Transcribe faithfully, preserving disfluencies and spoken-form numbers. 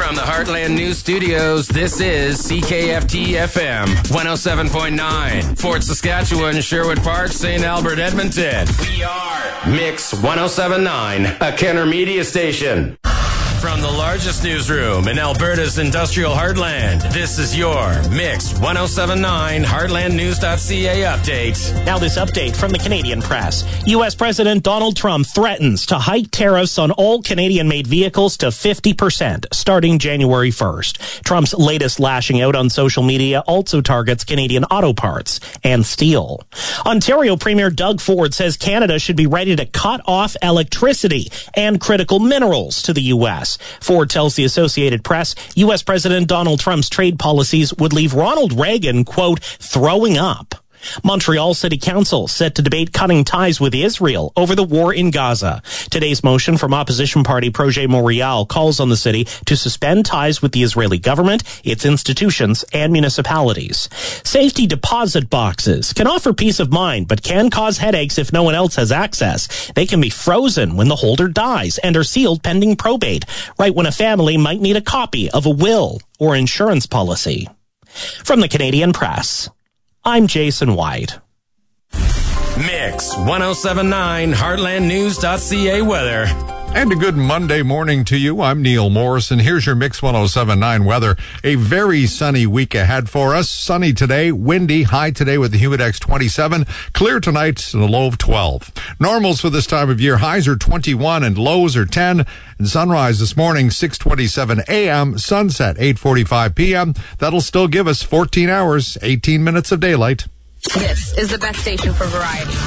From the Heartland News Studios, this is C K F T F M one oh seven point nine. Fort Saskatchewan, Sherwood Park, Saint Albert, Edmonton. We are Mix one oh seven point nine, a Kenner media station. From the largest newsroom in Alberta's industrial heartland, this is your Mix one oh seven point nine heartland news dot c a update. Now this update from the Canadian press. U S President Donald Trump threatens to hike tariffs on all Canadian-made vehicles to fifty percent starting January first. Trump's latest lashing out on social media also targets Canadian auto parts and steel. Ontario Premier Doug Ford says Canada should be ready to cut off electricity and critical minerals to the U S. Ford tells the Associated Press U S President Donald Trump's trade policies would leave Ronald Reagan, quote, throwing up. Montreal City Council set to debate cutting ties with Israel over the war in Gaza. Today's motion from opposition party Projet Montréal calls on the city to suspend ties with the Israeli government, its institutions, and municipalities. Safety deposit boxes can offer peace of mind, but can cause headaches if no one else has access. They can be frozen when the holder dies and are sealed pending probate, right when a family might need a copy of a will or insurance policy. From the Canadian Press, I'm Jason White. Mix one oh seven point nine heartland news dot c a weather. And a good Monday morning to you. I'm Neil Morrison. Here's your Mix one oh seven point nine weather. A very sunny week ahead for us. Sunny today, windy, high today with the Humidex twenty-seven. Clear tonight and a low of twelve. Normals for this time of year, highs are twenty-one and lows are ten. And sunrise this morning, six twenty-seven a.m., sunset eight forty-five p.m. That'll still give us fourteen hours, eighteen minutes of daylight. This is the best station for variety.